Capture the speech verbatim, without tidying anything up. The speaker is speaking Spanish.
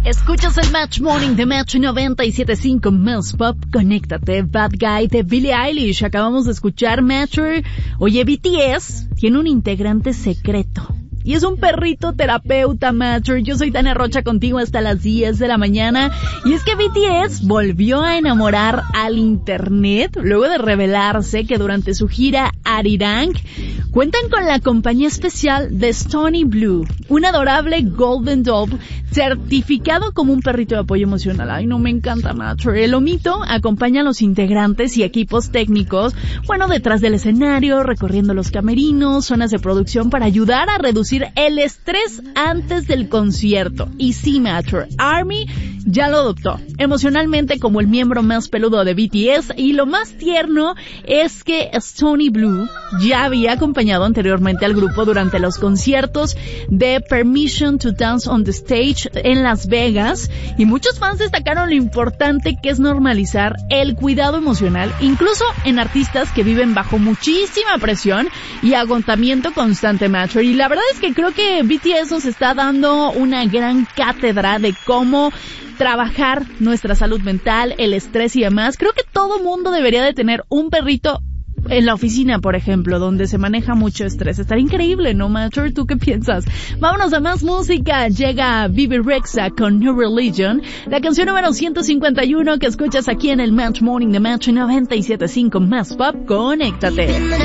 Escuchas el Match Morning de Match noventa y siete punto cinco Más Pop. Conéctate, Bad Guy de Billie Eilish. Acabamos de escuchar Matcher. Oye, B T S tiene un integrante secreto. Y es un perrito terapeuta, Matcher. Yo soy Tania Rocha contigo hasta las diez de la mañana. Y es que B T S volvió a enamorar al internet luego de revelarse que durante su gira Arirang cuentan con la compañía especial de Stony Blue, un adorable Golden Dove certificado como un perrito de apoyo emocional. Ay, no, me encanta, Matcher. El omito acompaña a los integrantes y equipos técnicos, bueno, detrás del escenario, recorriendo los camerinos, zonas de producción para ayudar a reducir el estrés antes del concierto. Y sí, Matcher, ARMY ya lo adoptó emocionalmente como el miembro más peludo de B T S, y lo más tierno es que Stony Blue ya había acompañado anteriormente al grupo durante los conciertos de Permission to Dance on the Stage en Las Vegas, y muchos fans destacaron lo importante que es normalizar el cuidado emocional, incluso en artistas que viven bajo muchísima presión y agotamiento constante, Matcher. Y la verdad es que creo que B T S nos está dando una gran cátedra de cómo trabajar nuestra salud mental, el estrés y demás. Creo que todo mundo debería de tener un perrito en la oficina, por ejemplo, donde se maneja mucho estrés. Estaría increíble, ¿no, Matcher? ¿Tú qué piensas? Vámonos a más música. Llega Bebe Rexha con New Religion, la canción número ciento cincuenta y uno que escuchas aquí en el Match Morning de Match noventa y siete punto cinco Más Pop. Conéctate.